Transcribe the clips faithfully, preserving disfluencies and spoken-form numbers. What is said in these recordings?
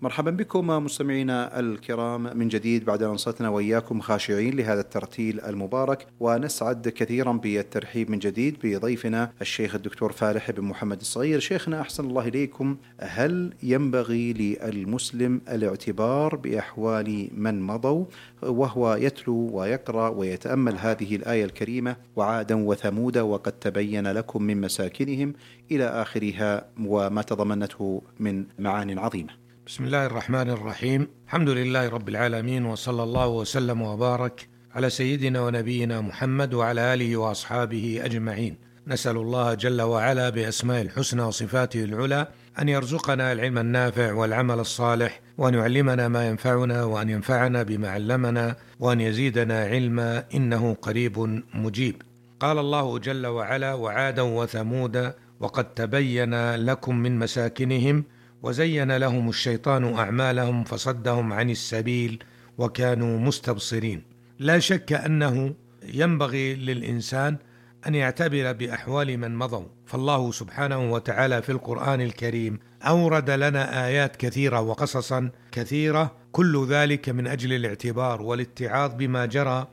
مرحبا بكم مستمعينا الكرام من جديد بعد أن أنصتنا وإياكم خاشعين لهذا الترتيل المبارك، ونسعد كثيرا بالترحيب من جديد بضيفنا الشيخ الدكتور فالح بن محمد الصغير. شيخنا أحسن الله إليكم، هل ينبغي للمسلم الاعتبار بأحوال من مضوا وهو يتلو ويقرأ ويتأمل هذه الآية الكريمة وعادا وثمود وقد تبين لكم من مساكنهم إلى آخرها وما تضمنته من معان عظيمة؟ بسم الله الرحمن الرحيم. الحمد لله رب العالمين، وصلى الله وسلم وبارك على سيدنا ونبينا محمد وعلى آله وأصحابه أجمعين. نسأل الله جل وعلا بأسماء الحسنى وصفاته العلى أن يرزقنا العلم النافع والعمل الصالح، وأن يعلمنا ما ينفعنا، وأن ينفعنا بما علمنا، وأن يزيدنا علما، إنه قريب مجيب. قال الله جل وعلا: وعادا وثمود وقد تبين لكم من مساكنهم وزين لهم الشيطان أعمالهم فصدهم عن السبيل وكانوا مستبصرين. لا شك أنه ينبغي للإنسان أن يعتبر بأحوال من مضوا، فالله سبحانه وتعالى في القرآن الكريم أورد لنا آيات كثيرة وقصصا كثيرة، كل ذلك من أجل الاعتبار والاتعاظ بما جرى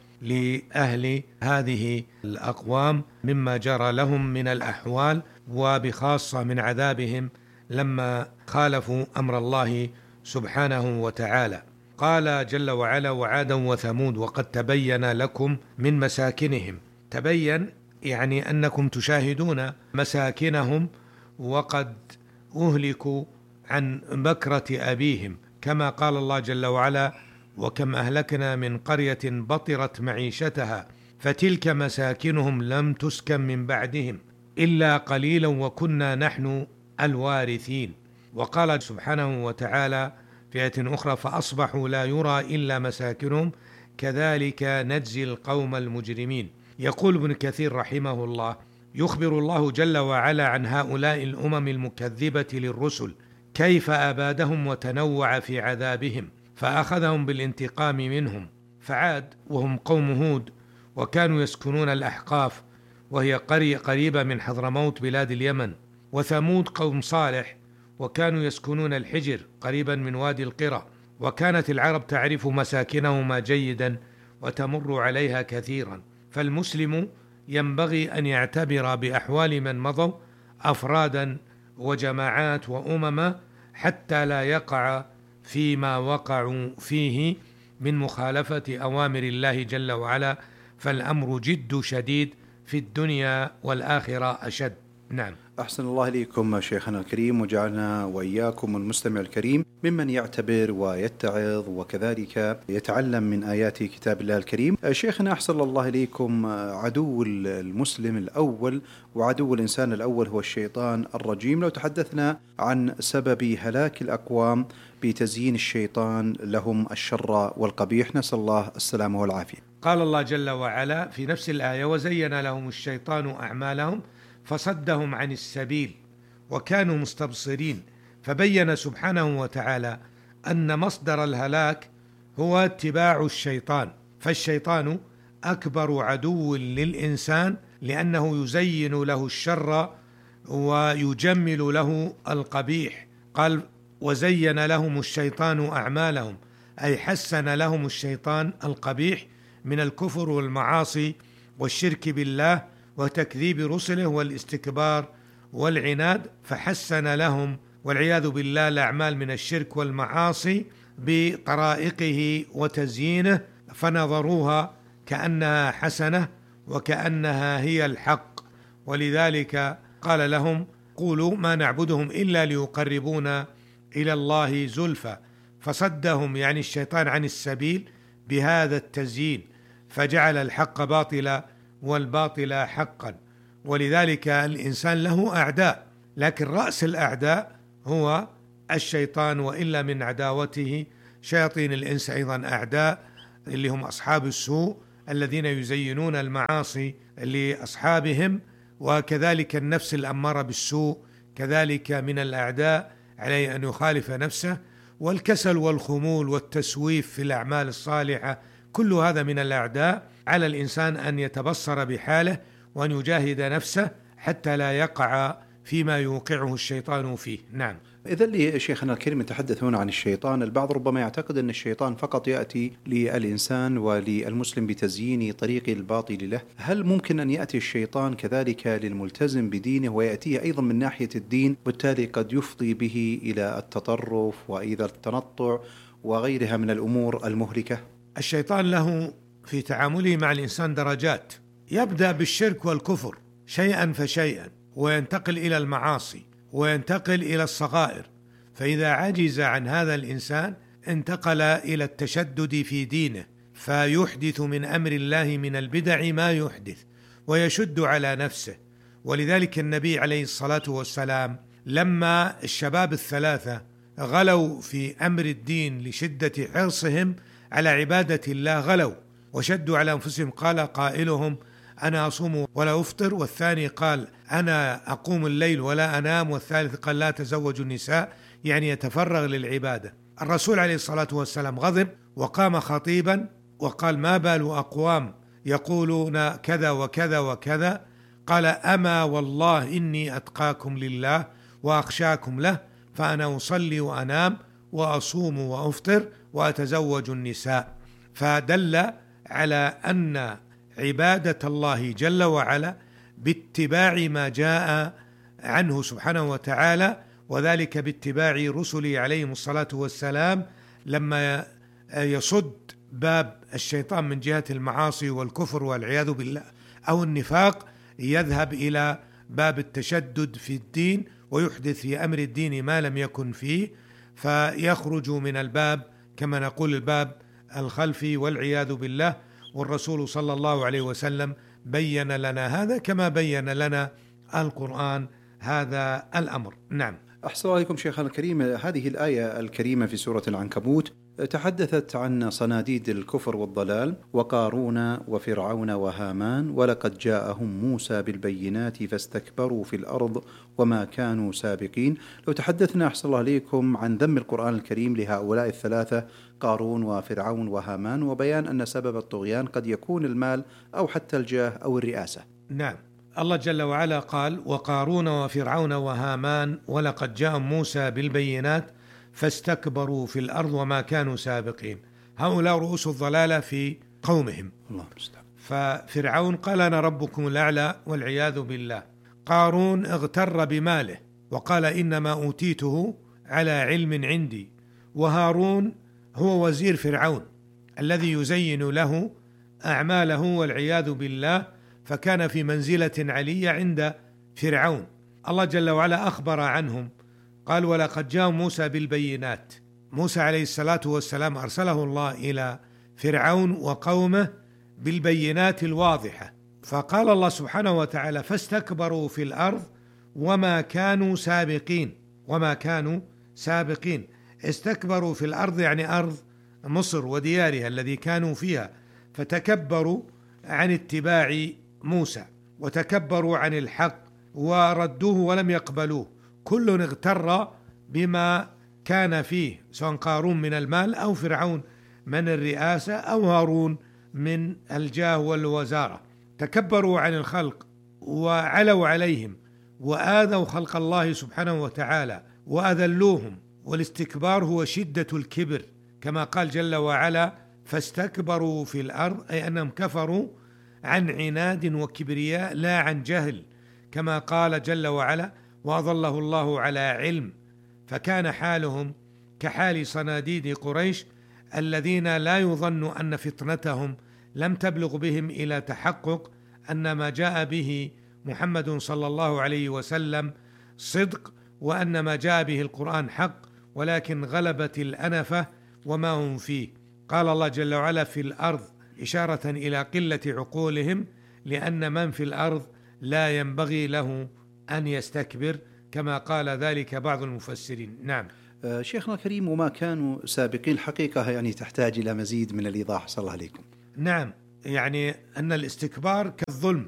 لأهل هذه الأقوام مما جرى لهم من الأحوال، وبخاصة من عذابهم لما خالفوا أمر الله سبحانه وتعالى. قال جل وعلا: وعادا وثمود وقد تبين لكم من مساكنهم. تبين يعني أنكم تشاهدون مساكنهم وقد أهلكوا عن بكرة أبيهم، كما قال الله جل وعلا: وكم أهلكنا من قرية بطرت معيشتها فتلك مساكنهم لم تسكن من بعدهم إلا قليلا وكنا نحن الوارثين. وقال سبحانه وتعالى في آية أخرى: فأصبحوا لا يرى إلا مساكنهم كذلك نجزي القوم المجرمين. يقول ابن كثير رحمه الله: يخبر الله جل وعلا عن هؤلاء الأمم المكذبة للرسل كيف أبادهم وتنوع في عذابهم فأخذهم بالانتقام منهم. فعاد وهم قوم هود، وكانوا يسكنون الأحقاف وهي قرية قريبة من حضرموت بلاد اليمن. وثمود قوم صالح، وكانوا يسكنون الحجر قريبا من وادي القرى، وكانت العرب تعرف مساكنهما جيدا وتمر عليها كثيرا. فالمسلم ينبغي أن يعتبر بأحوال من مضوا أفرادا وجماعات وأمما حتى لا يقع فيما وقعوا فيه من مخالفة أوامر الله جل وعلا، فالأمر جد شديد في الدنيا والآخرة أشد. نعم. أحسن الله إليكم شيخنا الكريم، وجعلنا وإياكم المستمع الكريم ممن يعتبر ويتعظ وكذلك يتعلم من آيات كتاب الله الكريم. شيخنا أحسن الله إليكم، عدو المسلم الأول وعدو الإنسان الأول هو الشيطان الرجيم. لو تحدثنا عن سبب هلاك الأقوام بتزيين الشيطان لهم الشر والقبيح، نسأل الله السلامة والعافية. قال الله جل وعلا في نفس الآية: وزين لهم الشيطان أعمالهم فصدهم عن السبيل وكانوا مستبصرين. فبين سبحانه وتعالى أن مصدر الهلاك هو اتباع الشيطان، فالشيطان أكبر عدو للإنسان لأنه يزين له الشر ويجمل له القبيح. قال: وزين لهم الشيطان أعمالهم، أي حسن لهم الشيطان القبيح من الكفر والمعاصي والشرك بالله وتكذيب رسله والاستكبار والعناد، فحسن لهم والعياذ بالله الأعمال من الشرك والمعاصي بطرائقه وتزيينه، فنظروها كأنها حسنة وكأنها هي الحق. ولذلك قال لهم: قولوا ما نعبدهم إلا ليقربونا إلى الله زلفى. فصدهم يعني الشيطان عن السبيل بهذا التزيين، فجعل الحق باطلا والباطل حقا. ولذلك الإنسان له أعداء، لكن رأس الأعداء هو الشيطان، وإلا من عداوته شياطين الإنس أيضا أعداء، اللي هم أصحاب السوء الذين يزينون المعاصي لأصحابهم، وكذلك النفس الأمارة بالسوء كذلك من الأعداء، عليه أن يخالف نفسه. والكسل والخمول والتسويف في الأعمال الصالحة كل هذا من الأعداء. على الإنسان أن يتبصر بحاله وأن يجاهد نفسه حتى لا يقع فيما يوقعه الشيطان فيه. نعم. إذا لي شيخنا الكريم نتحدث هنا عن الشيطان، البعض ربما يعتقد أن الشيطان فقط يأتي للإنسان وللمسلم بتزيين طريق الباطل له، هل ممكن أن يأتي الشيطان كذلك للملتزم بدينه ويأتيه أيضا من ناحية الدين، بالتالي قد يفضي به إلى التطرف وإذا التنطع وغيرها من الأمور المهلكة؟ الشيطان له في تعامله مع الإنسان درجات، يبدأ بالشرك والكفر شيئا فشيئا، وينتقل إلى المعاصي، وينتقل إلى الصغائر، فإذا عجز عن هذا الإنسان انتقل إلى التشدد في دينه، فيحدث من أمر الله من البدع ما يحدث ويشد على نفسه. ولذلك النبي عليه الصلاة والسلام لما الشباب الثلاثة غلوا في أمر الدين لشدة حرصهم على عبادة الله، غلوا وشدوا على أنفسهم، قال قائلهم أنا أصوم ولا أفطر، والثاني قال أنا أقوم الليل ولا أنام، والثالث قال لا تزوج النساء، يعني يتفرغ للعبادة. الرسول عليه الصلاة والسلام غضب وقام خطيبا وقال ما بال أقوام يقولون كذا وكذا وكذا، قال أما والله إني أتقاكم لله وأخشاكم له، فأنا أصلي وأنام وأصوم وأفطر وأتزوج النساء. فدل على أن عبادة الله جل وعلا باتباع ما جاء عنه سبحانه وتعالى، وذلك باتباع رسله عليهم الصلاة والسلام، لما يصد باب الشيطان من جهة المعاصي والكفر والعياذ بالله أو النفاق، يذهب إلى باب التشدد في الدين ويحدث في أمر الدين ما لم يكن فيه، فيخرج من الباب كما نقول الباب الخلفي والعياذ بالله. والرسول صلى الله عليه وسلم بين لنا هذا كما بين لنا القرآن هذا الأمر. نعم. أحسن الله عليكم شيخنا الكريم، هذه الآية الكريمة في سورة العنكبوت تحدثت عن صناديد الكفر والضلال وقارون وفرعون وهامان، ولقد جاءهم موسى بالبينات فاستكبروا في الأرض وما كانوا سابقين. لو تحدثنا أحسن الله عليكم عن ذم القرآن الكريم لهؤلاء الثلاثة قارون وفرعون وهامان، وبيان أن سبب الطغيان قد يكون المال أو حتى الجاه أو الرئاسة. نعم. الله جل وعلا قال وقارون وفرعون وهامان ولقد جاءهم موسى بالبينات فاستكبروا في الأرض وما كانوا سابقين. هؤلاء رؤوس الضلالة في قومهم. الله المستعان. ففرعون قال أنا ربكم الأعلى والعياذ بالله. قارون اغتر بماله وقال إنما أوتيته على علم عندي. وهارون هو وزير فرعون الذي يزين له أعماله والعياذ بالله، فكان في منزلة علية عند فرعون. الله جل وعلا أخبر عنهم قال ولقد جاء موسى بالبينات. موسى عليه الصلاة والسلام أرسله الله إلى فرعون وقومه بالبينات الواضحة، فقال الله سبحانه وتعالى فاستكبروا في الأرض وما كانوا سابقين. وما كانوا سابقين، استكبروا في الأرض يعني أرض مصر وديارها الذي كانوا فيها، فتكبروا عن اتباع موسى وتكبروا عن الحق وردوه ولم يقبلوه. كل اغتر بما كان فيه، سواء قارون من المال أو فرعون من الرئاسة أو هارون من الجاه والوزارة. تكبروا عن الخلق وعلوا عليهم وآذوا خلق الله سبحانه وتعالى وأذلوهم. والاستكبار هو شدة الكبر، كما قال جل وعلا فاستكبروا في الأرض، أي أنهم كفروا عن عناد وكبرياء لا عن جهل، كما قال جل وعلا وأضله الله على علم. فكان حالهم كحال صناديد قريش الذين لا يظن أن فطنتهم لم تبلغ بهم إلى تحقق أن ما جاء به محمد صلى الله عليه وسلم صدق، وأن ما جاء به القرآن حق، ولكن غلبت الأنفة وما هم فيه. قال الله جل وعلا في الأرض إشارة إلى قلة عقولهم، لأن من في الأرض لا ينبغي له أن يستكبر، كما قال ذلك بعض المفسرين. نعم. آه شيخنا الكريم، وما كانوا سابقين حقيقة يعني تحتاج إلى مزيد من الإيضاح صلى الله عليكم. نعم، يعني أن الاستكبار كالظلم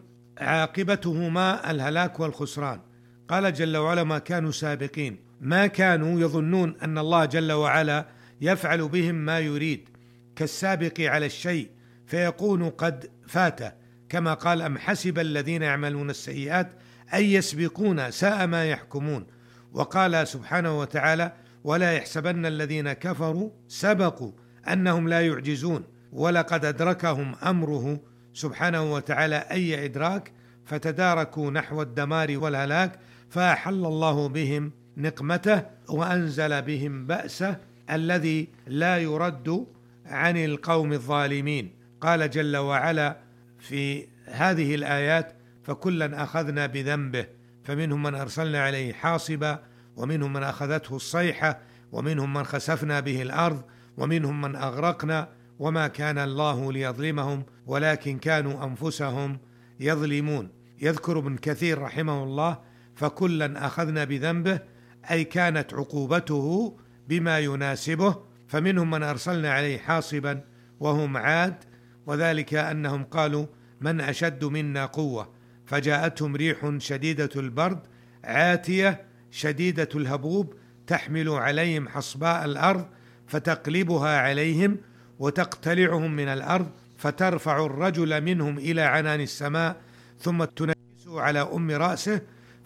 عاقبتهما الهلاك والخسران. قال جل وعلا ما كانوا سابقين، ما كانوا يظنون أن الله جل وعلا يفعل بهم ما يريد، كالسابق على الشيء فيكون قد فات، كما قال أم حسب الذين يعملون السيئات أي يسبقون، ساء ما يحكمون. وقال سبحانه وتعالى: ولا يحسبن الذين كفروا سبقوا أنهم لا يعجزون. ولقد أدركهم أمره سبحانه وتعالى أي إدراك، فتداركوا نحو الدمار والهلاك، فأحل الله بهم نقمته وأنزل بهم بأسه الذي لا يرد عن القوم الظالمين. قال جل وعلا في هذه الآيات: فكلا أخذنا بذنبه، فمنهم من أرسلنا عليه حاصبا، ومنهم من أخذته الصيحة، ومنهم من خسفنا به الأرض، ومنهم من أغرقنا، وما كان الله ليظلمهم ولكن كانوا أنفسهم يظلمون. يذكر ابن كثير رحمه الله: فكلا أخذنا بذنبه، أي كانت عقوبته بما يناسبه. فمنهم من أرسلنا عليه حاصبا وهم عاد، وذلك أنهم قالوا: من أشد منا قوة، فجاءتهم ريح شديدة البرد عاتية شديدة الهبوب تحمل عليهم حصباء الأرض فتقلبها عليهم وتقتلعهم من الأرض، فترفع الرجل منهم إلى عنان السماء، ثم تنكسه على أم رأسه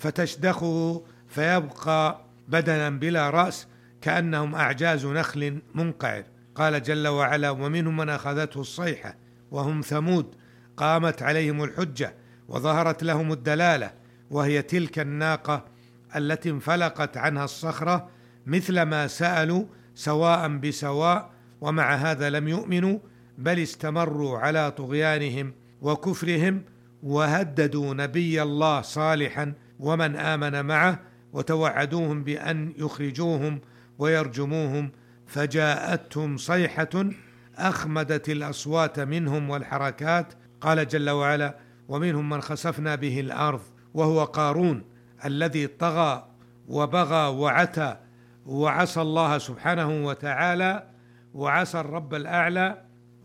فتشدخه فيبقى بدنا بلا رأس كأنهم أعجاز نخل منقعر. قال جل وعلا: ومنهم من أخذته الصيحة وهم ثمود، قامت عليهم الحجة وظهرت لهم الدلالة، وهي تلك الناقة التي انفلقت عنها الصخرة مثل ما سألوا سواء بسواء، ومع هذا لم يؤمنوا، بل استمروا على طغيانهم وكفرهم، وهددوا نبي الله صالحا ومن آمن معه، وتوعدوهم بأن يخرجوهم ويرجموهم، فجاءتهم صيحة أخمدت الأصوات منهم والحركات. قال جل وعلا: ومنهم من خسفنا به الأرض، وهو قارون الذي طغى وبغى وعتى وعصى الله سبحانه وتعالى وعصى الرب الأعلى،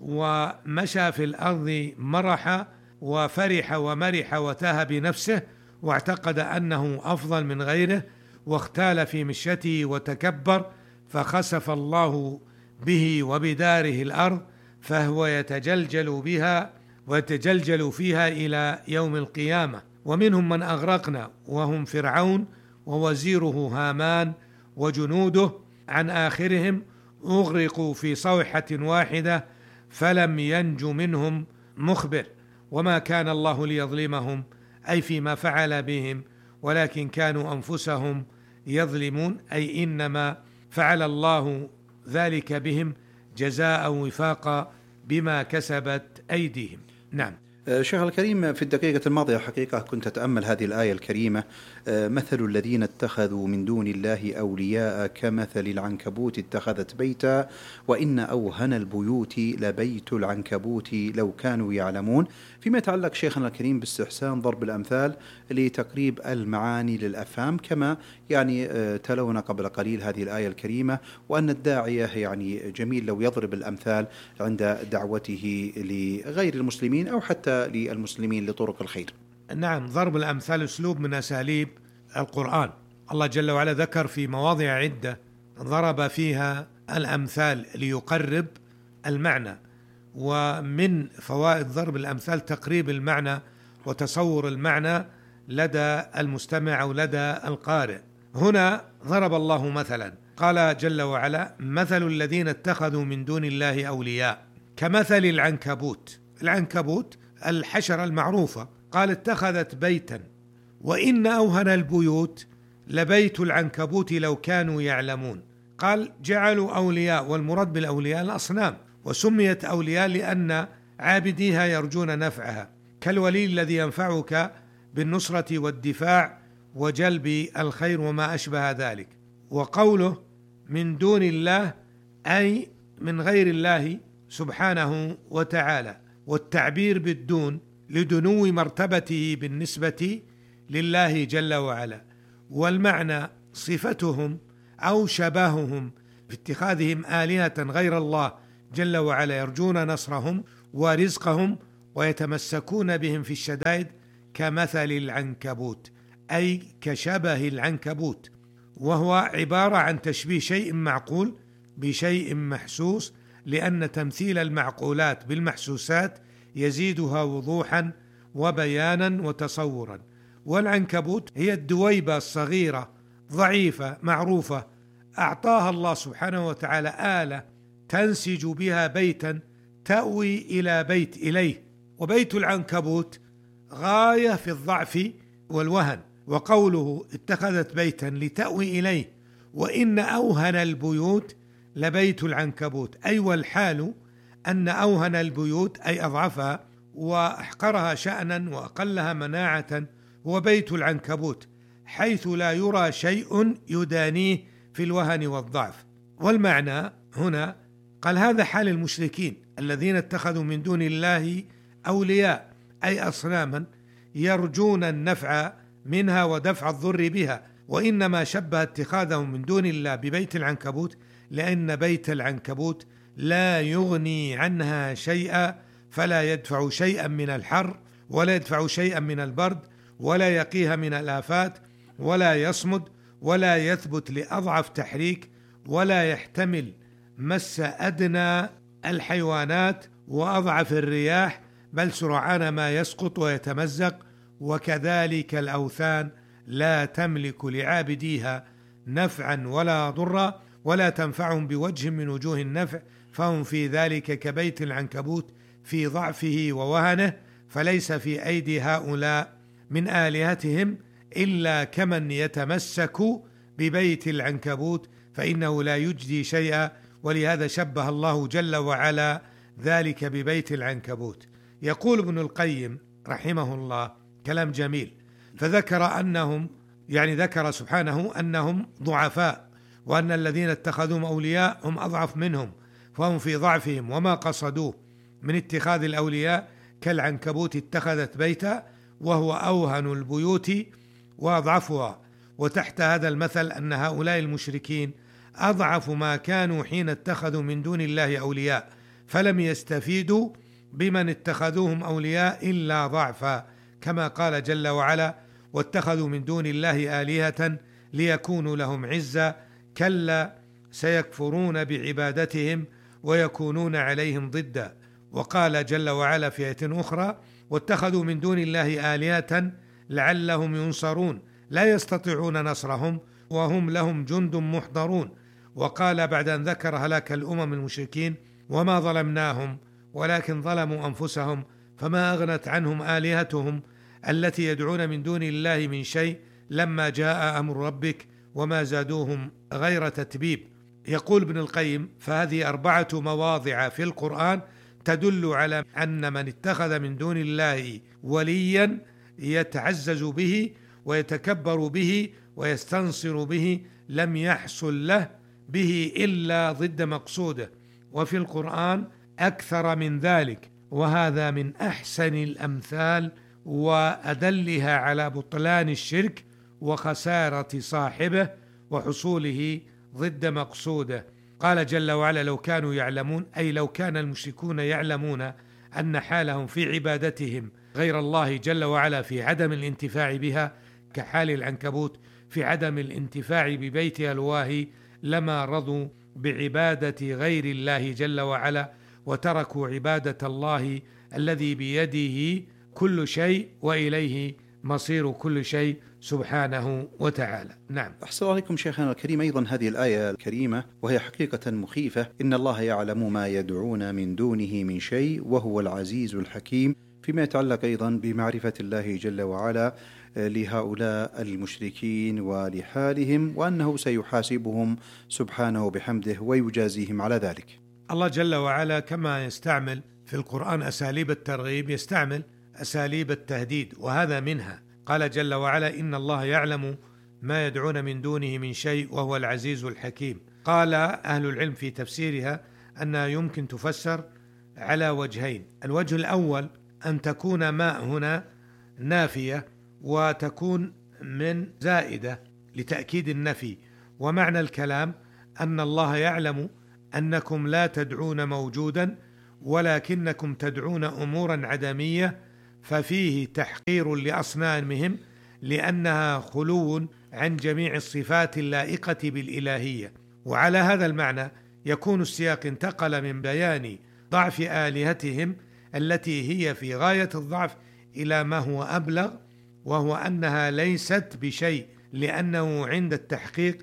ومشى في الأرض مرحا وفرح ومرح وتاه بنفسه، واعتقد أنه أفضل من غيره، واختال في مشيته وتكبر، فخسف الله به وبداره الأرض، فهو يتجلجل بها ويتجلجل فيها إلى يوم القيامة. ومنهم من أغرقنا وهم فرعون ووزيره هامان وجنوده، عن آخرهم أغرقوا في صوحة واحدة فلم ينج منهم مخبر، وما كان الله ليظلمهم أي فيما فعل بهم، ولكن كانوا أنفسهم يظلمون، أي إنما فعل الله ذلك بهم جزاء وفاقا بما كسبت أيديهم. نعم. شيخ الكريم، في الدقيقة الماضية حقيقة كنت أتأمل هذه الآية الكريمة: مثل الذين اتخذوا من دون الله أولياء كمثل العنكبوت اتخذت بيتا وإن أوهن البيوت لبيت العنكبوت لو كانوا يعلمون. فيما يتعلق شيخنا الكريم باستحسان ضرب الأمثال لتقريب المعاني للأفهام، كما يعني تلونا قبل قليل هذه الآية الكريمة، وأن الداعية يعني جميل لو يضرب الأمثال عند دعوته لغير المسلمين أو حتى للمسلمين لطرق الخير. نعم، ضرب الأمثال أسلوب من أساليب القرآن. الله جل وعلا ذكر في مواضع عدة ضرب فيها الأمثال ليقرب المعنى، ومن فوائد ضرب الأمثال تقريب المعنى وتصور المعنى لدى المستمع أو لدى القارئ. هنا ضرب الله مثلا، قال جل وعلا: مثل الذين اتخذوا من دون الله أولياء كمثل العنكبوت. العنكبوت الحشرة المعروفة، قال: اتخذت بيتا وإن أوهن البيوت لبيت العنكبوت لو كانوا يعلمون. قال: جعلوا أولياء، والمراد بالأولياء الأصنام، وسميت أولياء لأن عابديها يرجون نفعها، كالولي الذي ينفعك بالنصرة والدفاع وجلب الخير وما أشبه ذلك. وقوله من دون الله أي من غير الله سبحانه وتعالى، والتعبير بالدون لدنو مرتبته بالنسبة لله جل وعلا، والمعنى صفتهم أو شبههم في اتخاذهم آلهة غير الله جل وعلا يرجون نصرهم ورزقهم ويتمسكون بهم في الشدائد، كمثل العنكبوت أي كشبه العنكبوت، وهو عبارة عن تشبيه شيء معقول بشيء محسوس، لأن تمثيل المعقولات بالمحسوسات يزيدها وضوحا وبيانا وتصورا. والعنكبوت هي الدويبة الصغيرة ضعيفة معروفة، أعطاها الله سبحانه وتعالى آلة تنسج بها بيتا تأوي إلى بيت إليه. وبيت العنكبوت غاية في الضعف والوهن، وقوله اتخذت بيتا لتأوي إليه وإن أوهن البيوت لبيت العنكبوت، أي والحال أن أوهن البيوت أي أضعفها وأحقرها شأنا وأقلها مناعة هو بيت العنكبوت، حيث لا يرى شيء يدانيه في الوهن والضعف. والمعنى هنا قال هذا حال المشركين الذين اتخذوا من دون الله أولياء، أي أصناما يرجون النفع منها ودفع الضر بها. وإنما شبه اتخاذهم من دون الله ببيت العنكبوت لأن بيت العنكبوت لا يغني عنها شيئا، فلا يدفع شيئا من الحر ولا يدفع شيئا من البرد ولا يقيها من الآفات ولا يصمد ولا يثبت لأضعف تحريك ولا يحتمل مس أدنى الحيوانات وأضعف الرياح، بل سرعان ما يسقط ويتمزق. وكذلك الأوثان لا تملك لعابديها نفعا ولا ضرا ولا تنفعهم بوجه من وجوه النفع، فهم في ذلك كبيت العنكبوت في ضعفه ووهنه، فليس في أيدي هؤلاء من آلهتهم إلا كمن يتمسك ببيت العنكبوت فإنه لا يجدي شيئا. ولهذا شبه الله جل وعلا ذلك ببيت العنكبوت. يقول ابن القيم رحمه الله كلام جميل، فذكر أنهم يعني ذكر سبحانه أنهم ضعفاء، وأن الذين اتخذوا أولياء هم أضعف منهم، فهم في ضعفهم وما قصدوه من اتخاذ الأولياء كالعنكبوت اتخذت بيتا وهو أوهن البيوت وأضعفها. وتحت هذا المثل أن هؤلاء المشركين أضعف ما كانوا حين اتخذوا من دون الله أولياء، فلم يستفيدوا بمن اتخذوهم أولياء إلا ضعفا، كما قال جل وعلا واتخذوا من دون الله آلهة ليكونوا لهم عزا، كلا سيكفرون بعبادتهم ويكونون عليهم ضدا. وقال جل وعلا في آية أخرى واتخذوا من دون الله آلهة لعلهم ينصرون لا يستطيعون نصرهم وهم لهم جند محضرون. وقال بعد أن ذكر هلاك الأمم المشركين وما ظلمناهم ولكن ظلموا أنفسهم فما أغنت عنهم آلهتهم التي يدعون من دون الله من شيء لما جاء أمر ربك وما زادوهم غير تتبيب. يقول ابن القيم فهذه أربعة مواضع في القرآن تدل على أن من اتخذ من دون الله وليا يتعزز به ويتكبر به ويستنصر به لم يحصل له به إلا ضد مقصوده، وفي القرآن أكثر من ذلك، وهذا من أحسن الأمثال وأدلها على بطلان الشرك وخسارة صاحبه وحصوله ضد مقصوده. قال جل وعلا لو كانوا يعلمون، أي لو كان المشركون يعلمون أن حالهم في عبادتهم غير الله جل وعلا في عدم الانتفاع بها كحال العنكبوت في عدم الانتفاع ببيتها الواهي لما رضوا بعبادة غير الله جل وعلا وتركوا عبادة الله الذي بيده كل شيء وإليه مصير كل شيء سبحانه وتعالى. نعم. أحسن الله عليكم شيخنا الكريم. أيضا هذه الآية الكريمة وهي حقيقة مخيفة، إن الله يعلم ما يدعون من دونه من شيء وهو العزيز الحكيم، فيما يتعلق أيضا بمعرفة الله جل وعلا لهؤلاء المشركين ولحالهم، وأنه سيحاسبهم سبحانه بحمده ويجازيهم على ذلك. الله جل وعلا كما يستعمل في القرآن أساليب الترغيب يستعمل أساليب التهديد، وهذا منها. قال جل وعلا إن الله يعلم ما يدعون من دونه من شيء وهو العزيز الحكيم. قال أهل العلم في تفسيرها أنها يمكن تفسر على وجهين. الوجه الأول أن تكون ما هنا نافية وتكون من زائدة لتأكيد النفي، ومعنى الكلام أن الله يعلم أنكم لا تدعون موجودا ولكنكم تدعون أمورا عدمية، ففيه تحقير لأصنامهم لأنها خلو عن جميع الصفات اللائقة بالإلهية. وعلى هذا المعنى يكون السياق انتقل من بيان ضعف آلهتهم التي هي في غاية الضعف إلى ما هو أبلغ وهو أنها ليست بشيء، لأنه عند التحقيق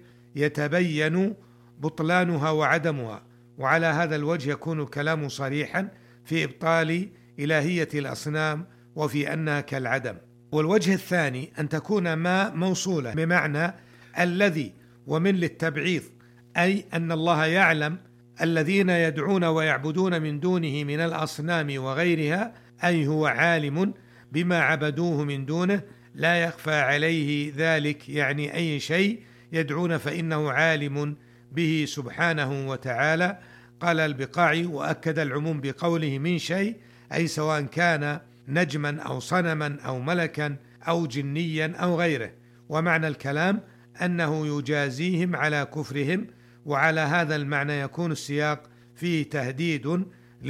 يتبين بطلانها وعدمها، وعلى هذا الوجه يكون الكلام صريحا في إبطال إلهية الأصنام وفي أنها كالعدم. والوجه الثاني أن تكون ما موصولة بمعنى الذي ومن للتبعيض، أي أن الله يعلم الذين يدعون ويعبدون من دونه من الأصنام وغيرها، أي هو عالم بما عبدوه من دونه، لا يخفى عليه ذلك، يعني أي شيء يدعون فإنه عالم به سبحانه وتعالى. قال البقاعي وأكد العموم بقوله من شيء، أي سواء كان نجما أو صنما أو ملكا أو جنيا أو غيره. ومعنى الكلام أنه يجازيهم على كفرهم، وعلى هذا المعنى يكون السياق فيه تهديد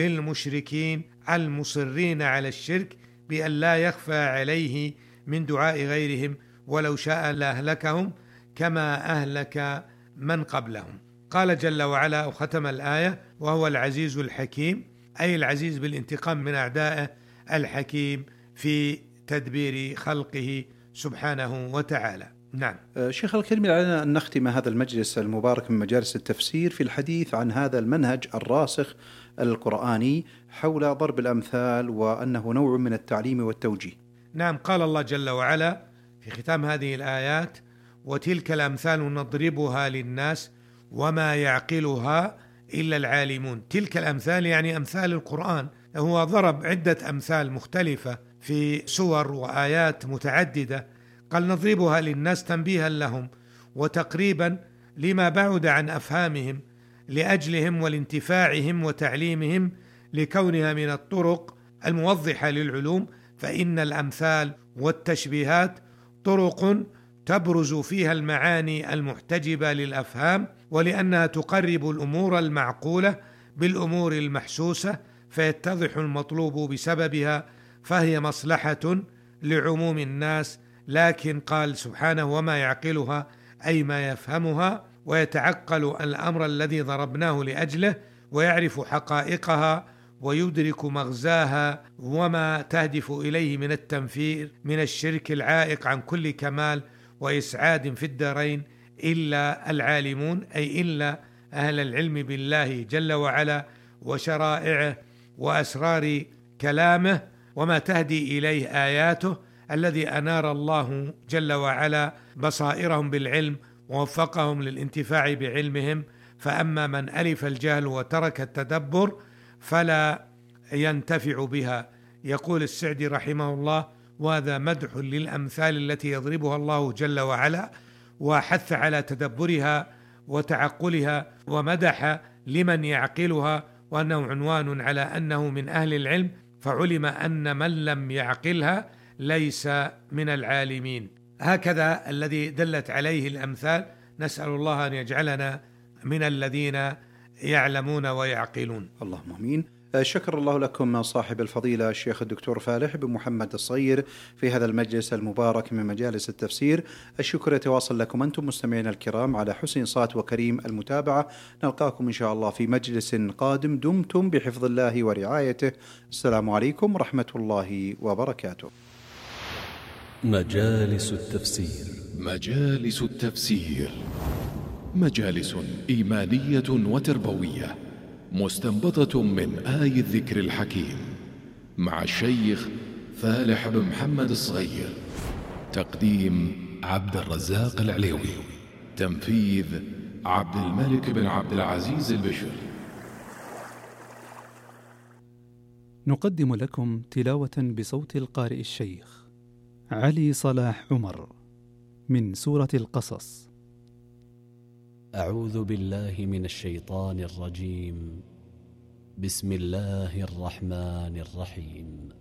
للمشركين المصرين على الشرك بأن لا يخفى عليه من دعاء غيرهم، ولو شاء لأهلكهم كما أهلك من قبلهم. قال جل وعلا وختم الآية وهو العزيز الحكيم، أي العزيز بالانتقام من أعدائه، الحكيم في تدبير خلقه سبحانه وتعالى. نعم. شيخ الكريم، علينا أن نختم هذا المجلس المبارك من مجالس التفسير في الحديث عن هذا المنهج الراسخ القرآني حول ضرب الأمثال، وأنه نوع من التعليم والتوجيه. نعم. قال الله جل وعلا في ختام هذه الآيات وتلك الأمثال نضربها للناس وما يعقلها إلا العالمون. تلك الأمثال يعني أمثال القرآن، هو ضرب عدة أمثال مختلفة في سور وآيات متعددة، قال نضربها للناس تنبيها لهم وتقريبا لما بعد عن أفهامهم لأجلهم والانتفاعهم وتعليمهم، لكونها من الطرق الموضحة للعلوم. فإن الأمثال والتشبيهات طرق تبرز فيها المعاني المحتجبة للأفهام، ولأنها تقرب الأمور المعقولة بالأمور المحسوسة فيتضح المطلوب بسببها، فهي مصلحة لعموم الناس. لكن قال سبحانه وما يعقلها، أي ما يفهمها ويتعقل الأمر الذي ضربناه لأجله، ويعرف حقائقها ويدرك مغزاها وما تهدف إليه من التنفير من الشرك العائق عن كل كمال وإسعاد في الدارين، إلا العالمون، أي إلا أهل العلم بالله جل وعلا وشرائعه وأسرار كلامه وما تهدي إليه آياته، الذي أنار الله جل وعلا بصائرهم بالعلم ووفقهم للانتفاع بعلمهم. فأما من ألف الجهل وترك التدبر فلا ينتفع بها. يقول السعدي رحمه الله وهذا مدح للأمثال التي يضربها الله جل وعلا، وحث على تدبرها وتعقلها، ومدح لمن يعقلها، وأنه عنوان على أنه من أهل العلم، فعلم أن من لم يعقلها ليس من العالمين. هكذا الذي دلت عليه الأمثال. نسأل الله أن يجعلنا من الذين يعلمون ويعقلون. اللهم آمين. شكر الله لكم صاحب الفضيلة الشيخ الدكتور فالح بن محمد الصغير في هذا المجلس المبارك من مجالس التفسير. الشكر يتواصل لكم أنتم مستمعين الكرام على حسن صوت وكريم المتابعة. نلقاكم إن شاء الله في مجلس قادم، دمتم بحفظ الله ورعايته. السلام عليكم ورحمة الله وبركاته. مجالس التفسير. مجالس التفسير مجالس إيمانية وتربوية مستنبطة من آي الذكر الحكيم، مع الشيخ فالح بن محمد الصغير. تقديم عبد الرزاق العليوي. تنفيذ عبد الملك بن عبد العزيز البشر. نقدم لكم تلاوة بصوت القارئ الشيخ علي صلاح عمر من سورة القصص. أعوذ بالله من الشيطان الرجيم. بسم الله الرحمن الرحيم.